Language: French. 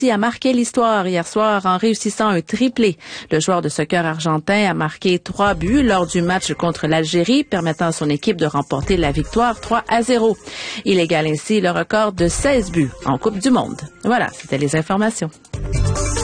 a marqué l'histoire hier soir en réussissant un triplé. Le joueur de soccer argentin a marqué 3 buts lors du match contre l'Algérie, permettant à son équipe de remporter la victoire 3-0. Il égale ainsi le record de 16 buts en Coupe du Monde. Voilà, c'était les informations.